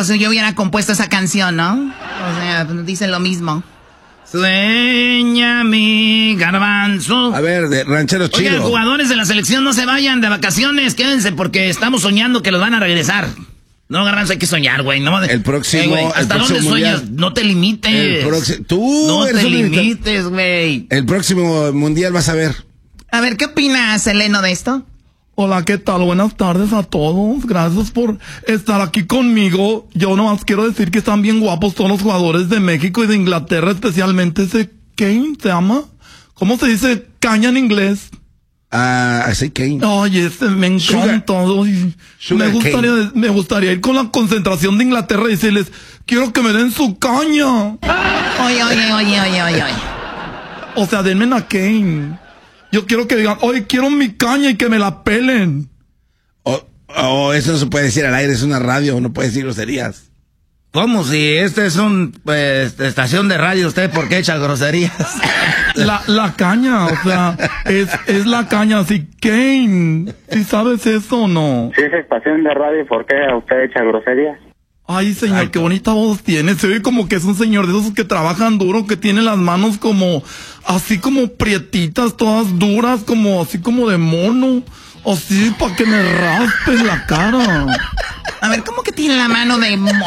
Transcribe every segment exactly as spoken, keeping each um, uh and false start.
pues yo hubiera compuesto esa canción, ¿no? O sea, dicen lo mismo. Sueña mi garbanzo. A ver, de ranchero chido. Oigan, jugadores de la selección, no se vayan de vacaciones, quédense porque estamos soñando que los van a regresar. No, garbanzo, hay que soñar, güey. No, el próximo, eh, güey, ¿hasta el dónde próximo sueñas? mundial. No te limites. El próximo, tú no eres te un limites, güey. El próximo mundial vas a ver. A ver, ¿qué opinas, Seleno, de esto? Hola, ¿qué tal? Buenas tardes a todos. Gracias por estar aquí conmigo. Yo nomás quiero decir que están bien guapos todos los jugadores de México y de Inglaterra, especialmente ese Kane, ¿se llama? ¿Cómo se dice caña en inglés? Ah, uh, ese Kane. Ay, ese me encanta. Ay, me gustaría, Kane. me gustaría ir con la concentración de Inglaterra y decirles, quiero que me den su caña. Oye, oye, oye, oye, oye, oye. O sea, denme a Kane. Yo quiero que digan, oye, quiero mi caña y que me la pelen. Oh, oh, eso no se puede decir al aire, es una radio, no puede decir groserías. ¿Cómo? Si este es una pues, estación de radio, ¿usted por qué echa groserías? La, la caña, o sea, es, es la caña, así, Kane, ¿sí sabes eso o no? Si es estación de radio, ¿por qué usted echa groserías? Ay, señor, Ay, qué bonita voz tiene. Se ve como que es un señor de esos que trabajan duro, que tiene las manos como, así como prietitas, todas duras, como, así como de mono. Así, para que me raspes la cara. A ver, ¿cómo que tiene la mano de mono?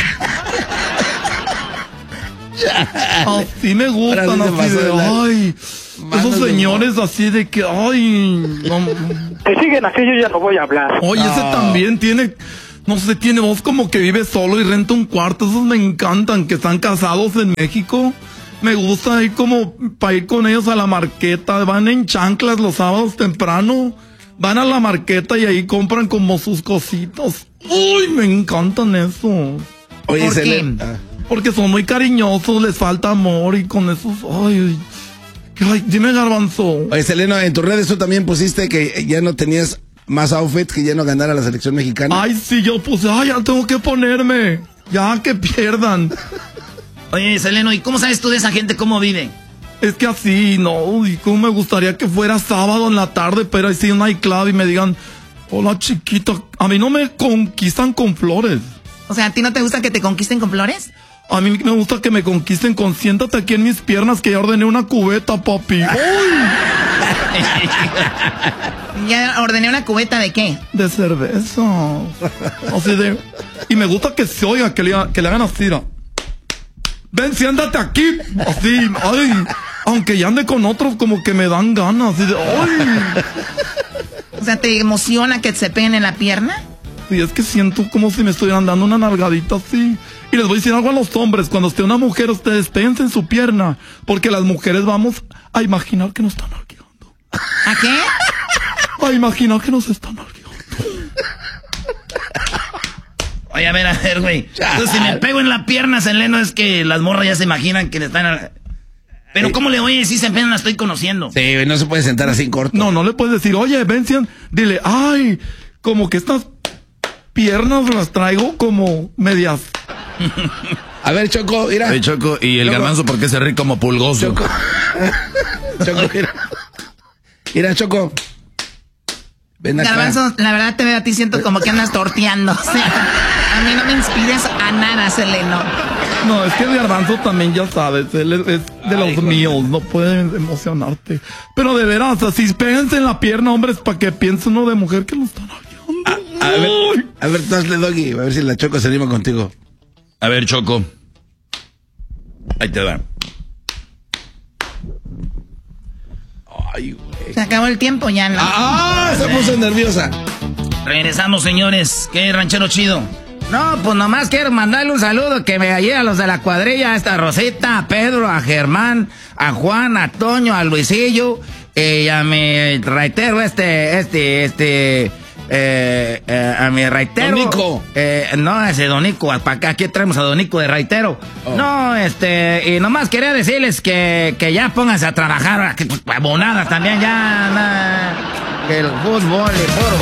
Así me gustan, así de, ay, esos señores así de que, ay. No. Que siguen así, yo ya no voy a hablar. Oye, ese No. también tiene... No sé, tiene voz como que vive solo y renta un cuarto. Esos me encantan, que están casados en México. Me gusta ir como para ir con ellos a la marqueta. Van en chanclas los sábados temprano. Van a la marqueta y ahí compran como sus cositas. Uy, me encantan eso. Oye, ¿Por se qué? le... ah. Porque son muy cariñosos, les falta amor y con esos... Ay, ay, dime, Garbanzo. Oye, Seleno, en tus redes tú también pusiste que ya no tenías más outfits, que ya no ganara la selección mexicana. Ay, sí, yo puse, ay, ya tengo que ponerme. Ya que pierdan. Oye, Seleno, ¿y cómo sabes tú de esa gente cómo vive? Es que así, no, y cómo me gustaría que fuera sábado en la tarde, pero así un nightclub y me digan, hola chiquita, a mí no me conquistan con flores. O sea, ¿a ti no te gusta que te conquisten con flores? A mí me gusta que me conquisten con siéntate aquí en mis piernas que ya ordené una cubeta, papi. ¡Uy! ¿Ya ordené una cubeta de qué? De cerveza. Así de... Y me gusta que se oiga, que le, que le hagan así, ¿no? Ven, siéntate aquí. Así, ay. Aunque ya ande con otros, como que me dan ganas. Así de, ay. O sea, ¿te emociona que se peguen en la pierna? Sí, es que siento como si me estuvieran dando una nalgadita así. Y les voy a decir algo a los hombres. Cuando esté una mujer, ustedes péguense en su pierna. Porque las mujeres vamos a imaginar que nos están nalgueando. ¿A qué? A imaginar que nos están nalgueando. Oye, a ver, a ver, güey. Entonces, si me pego en la pierna, Seleno, es que las morras ya se imaginan que le están... Pero ¿cómo le voy a decir si apenas la estoy conociendo? Sí, no se puede sentar así en corto. No, no le puedes decir, oye, ven, Cian, dile, ay, como que estas piernas las traigo como medias. A ver, Choco, mira. Hey, Choco, ¿y el Choco. Garbanzo por qué se ríe como pulgoso? Choco. Choco, mira. Mira, Choco. Ven acá. Garbanzo, la verdad te veo a ti, siento como que andas torteando. O sea, a mí no me inspiras a nada, Seleno. No, es que el Garbanzo también, ya sabes, él es, es de los míos, no puede emocionarte. Pero de veras, así, péguense en la pierna, hombres, para que piense uno de mujer que lo están ayudando. A, a ver, a ver, tú hazle, Doggy, a ver si la Choco se anima contigo. A ver, Choco. Ahí te va. Ay, güey. Se acabó el tiempo ya, ¿no? ¡Ah! Se puso nerviosa. Regresamos, señores. ¿Qué ranchero chido? No, pues nomás quiero mandarle un saludo que me hallé a los de la cuadrilla, a esta Rosita, a Pedro, a Germán, a Juan, a Toño, a Luisillo, eh, y a mi raitero, este, este, este, eh, eh, a mi raitero. Donico. Eh, no, ese Donico, para acá, aquí traemos a Donico de raitero. Oh. No, este, y nomás quería decirles que, que ya pónganse a trabajar, que pues abonadas también, ya, nada, que el fútbol y puro